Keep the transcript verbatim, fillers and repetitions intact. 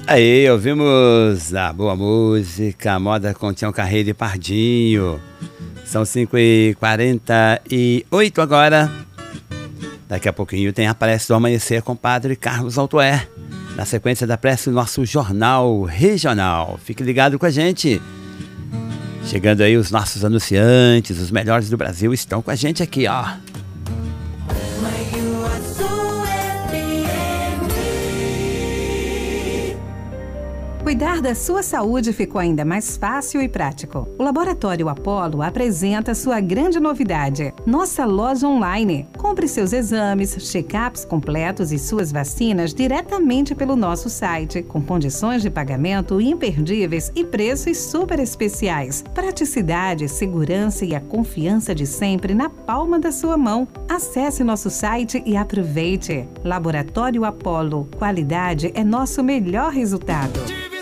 Aí, ouvimos a boa música, moda com Tião Carreiro e Pardinho. São cinco e quarenta e oito agora. Daqui a pouquinho tem a prece do amanhecer com o Padre Carlos Altoé. Na sequência da prece, o nosso Jornal Regional. Fique ligado com a gente. Chegando aí os nossos anunciantes, os melhores do Brasil estão com a gente aqui, ó. Cuidar da sua saúde ficou ainda mais fácil e prático. O Laboratório Apollo apresenta sua grande novidade, nossa loja online. Compre seus exames, check-ups completos e suas vacinas diretamente pelo nosso site, com condições de pagamento imperdíveis e preços super especiais. Praticidade, segurança e a confiança de sempre na palma da sua mão. Acesse nosso site e aproveite. Laboratório Apollo, qualidade é nosso melhor resultado.